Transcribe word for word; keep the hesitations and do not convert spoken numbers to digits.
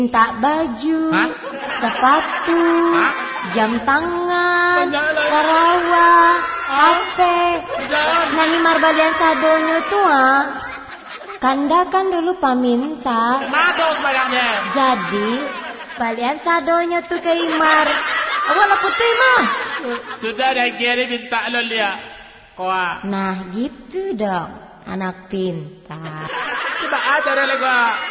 Minta baju, Hah? sepatu, Hah? jam tangan, karawang, H P. Nah himar balian sadonyo tuh ah. Kanda kan dulu paminta. Mado sebayangnya. Jadi balian sadonyo tuh ke himar. Awak lah putih mah. Sudah dah kira minta lo lihat. Kau. Nah gitu dong, anak pintar. Coba aja deh lega.